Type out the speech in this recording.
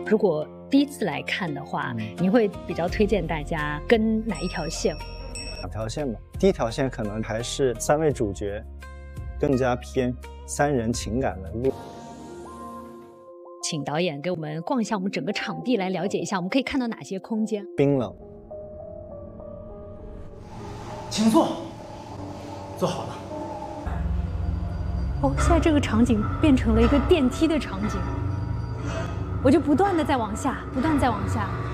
如果第一次来看的话，你会比较推荐大家跟哪一条线 ？2条线吧。第一条线可能还是3位主角，更加偏3人情感的路。 请导演给我们逛一下我们整个场地，来了解一下我们可以看到哪些空间。 冰冷。 请坐，坐好了。 哦，现在这个场景变成了一个电梯的场景，我就不断的在往下，不断在往下。